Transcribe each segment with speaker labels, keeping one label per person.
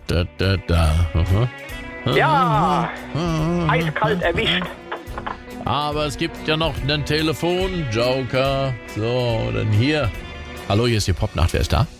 Speaker 1: Ja, eiskalt erwischt.
Speaker 2: Aber es gibt ja noch einen Telefonjoker. So, dann hier. Hallo, hier ist die Popnacht. Wer ist da?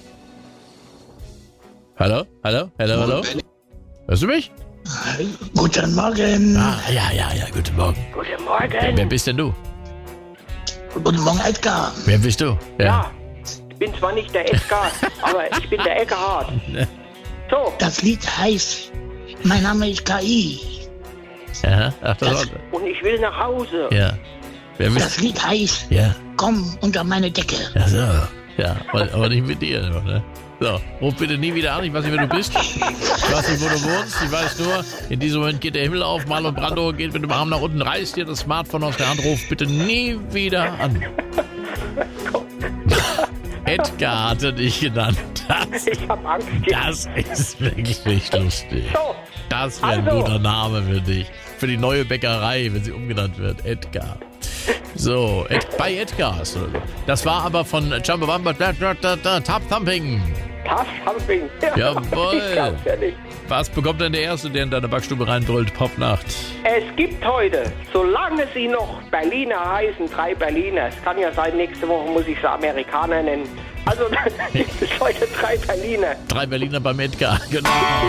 Speaker 2: Hallo? Hörst du mich?
Speaker 3: Guten Morgen.
Speaker 2: Ja, guten Morgen.
Speaker 1: Guten Morgen.
Speaker 2: Wer bist denn du?
Speaker 3: Guten Morgen, Edgar.
Speaker 2: Wer bist du?
Speaker 1: Ja, ich bin zwar nicht der Edgar, aber ich bin der Eckhardt. So,
Speaker 3: Das Lied heißt Mein Name ist KI.
Speaker 2: Ja, ach,
Speaker 3: Das-
Speaker 1: und ich will nach Hause.
Speaker 2: Ja. Wer bist
Speaker 3: Das Lied heißt
Speaker 2: Ja.
Speaker 3: Komm unter meine Decke.
Speaker 2: Ach so. Ja, aber nicht mit dir. Ne? So, ruf bitte nie wieder an. Ich weiß nicht, wer du bist. Ich weiß nicht, wo du wohnst. Ich weiß nur, in diesem Moment geht der Himmel auf. Marlon Brando geht mit dem Arm nach unten, reißt dir das Smartphone aus der Hand, ruf bitte nie wieder an. Edgar hatte dich genannt.
Speaker 1: Ich hab Angst jetzt.
Speaker 2: Das ist wirklich nicht lustig.
Speaker 1: So,
Speaker 2: Das wäre ein
Speaker 1: Also.
Speaker 2: guter Name für dich. Für die neue Bäckerei, wenn sie umgenannt wird. Edgar. So, bei Edgars. Oder so. Das war aber von Chumbawamba Top Thumping.
Speaker 1: Tough Humping. Ja,
Speaker 2: Jawohl.
Speaker 1: Ich glaub's ja nicht.
Speaker 2: Was bekommt denn der Erste, der in deine Backstube reinbrüllt? Popnacht.
Speaker 1: Es gibt heute, solange sie noch Berliner heißen, 3 Berliner. Es kann ja sein, nächste Woche muss ich sie Amerikaner nennen. Also gibt es heute 3 Berliner.
Speaker 2: 3 Berliner beim Edgar. Genau.